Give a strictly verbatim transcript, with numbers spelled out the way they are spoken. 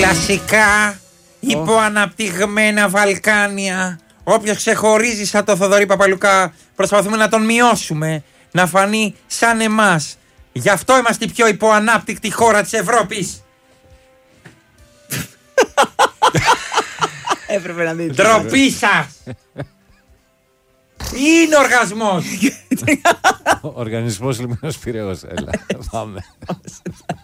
Κλασικά υποαναπτυγμένα Βαλκάνια. Όποιος ξεχωρίζει σαν το Θοδωρή Παπαλουκά, προσπαθούμε να τον μειώσουμε, να φανεί σαν εμάς. Γι' αυτό είμαστε η πιο υποανάπτυκτη χώρα της Ευρώπης. Έπρεπε να δείτε. Ντροπή σας. Είναι οργασμός. Οργανισμός Λιμνός Πειραιώς. Έλα, πάμε.